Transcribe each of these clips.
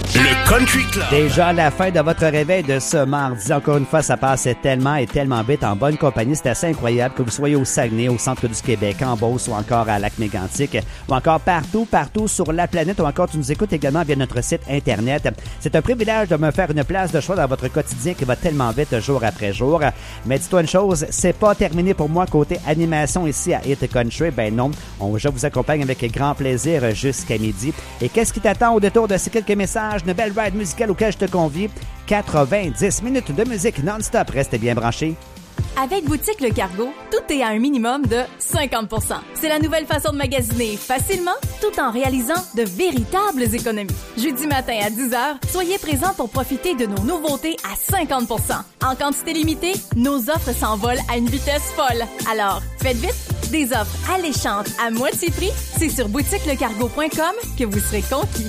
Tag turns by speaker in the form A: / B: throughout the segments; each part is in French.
A: Le Country Club.
B: Déjà à la fin de votre réveil de ce mardi. Encore une fois, ça passait tellement et tellement vite en bonne compagnie. C'est assez incroyable que vous soyez au Saguenay, au centre du Québec, en Beauce ou encore à Lac-Mégantic ou encore partout sur la planète ou encore tu nous écoutes également via notre site Internet. C'est un privilège de me faire une place de choix dans votre quotidien qui va tellement vite jour après jour. Mais dis-toi une chose, c'est pas terminé pour moi côté animation ici à Hit Country. Ben non, je vous accompagne avec grand plaisir jusqu'à midi. Et qu'est-ce qui t'attend au détour de ces quelques messages? Une belle ride musicale auquel je te convie. 90 minutes de musique non-stop. Restez bien branchés.
C: Avec Boutique Le Cargo, tout est à un minimum de 50%. C'est la nouvelle façon de magasiner facilement tout en réalisant de véritables économies. Jeudi matin à 10h, soyez présents pour profiter de nos nouveautés à 50%. En quantité limitée, nos offres s'envolent à une vitesse folle. Alors, faites vite, des offres alléchantes à moitié prix, c'est sur boutiquelecargo.com que vous serez conquis.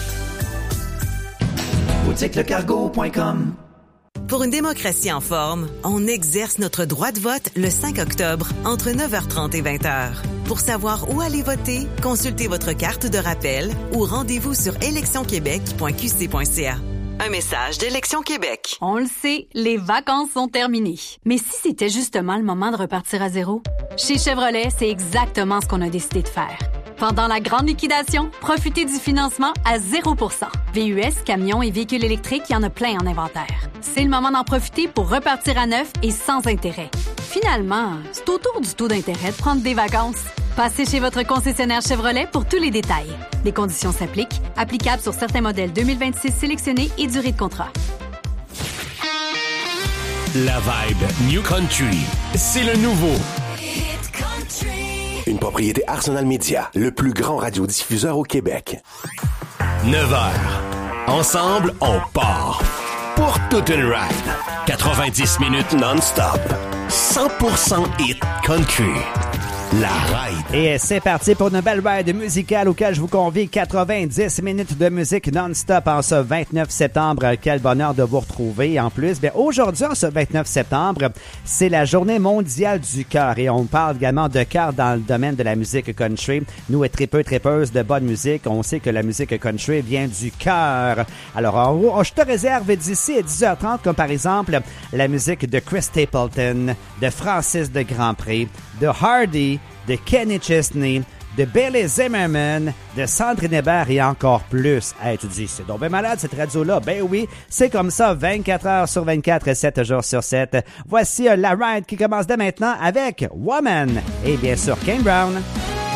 D: boutiquelecargo.com.
E: Pour une démocratie en forme, on exerce notre droit de vote le 5 octobre entre 9h30 et 20h. Pour savoir où aller voter, consultez votre carte de rappel ou rendez-vous sur électionquebec.qc.ca. Un message d'Élection Québec.
F: On le sait, les vacances sont terminées. Mais si c'était justement le moment de repartir à zéro? Chez Chevrolet, c'est exactement ce qu'on a décidé de faire. Pendant la grande liquidation, profitez du financement à 0%. VUS, camions et véhicules électriques, il y en a plein en inventaire. C'est le moment d'en profiter pour repartir à neuf et sans intérêt. Finalement, c'est autour du taux d'intérêt de prendre des vacances. Passez chez votre concessionnaire Chevrolet pour tous les détails. Les conditions s'appliquent. Applicables sur certains modèles 2026 sélectionnés et durée de contrat.
A: La vibe New Country, c'est le nouveau.
G: Une propriété Arsenal Media, le plus grand radiodiffuseur au Québec.
A: 9h. Ensemble, on part. Pour toute une ride. 90 minutes non-stop. 100% hit country. La ride.
B: Et c'est parti pour une belle ride musicale auquel je vous convie. 90 minutes de musique non-stop en ce 29 septembre. Quel bonheur de vous retrouver. En plus, bien, aujourd'hui, en ce 29 septembre, c'est la journée mondiale du cœur. Et on parle également de cœur dans le domaine de la musique country. Nous, tripeuses de bonne musique, on sait que la musique country vient du cœur. Alors, je te réserve d'ici à 10h30, comme par exemple la musique de Chris Stapleton, de Francis de Grandpré, de Hardy, de Kenny Chesney, de Billy Zimmerman, de Sandrine Hébert et encore plus. Hey, tu dis, c'est donc bien malade cette radio-là. Ben oui, c'est comme ça, 24 heures sur 24 et 7 jours sur 7. Voici la ride qui commence dès maintenant avec Woman et bien sûr Kane Brown.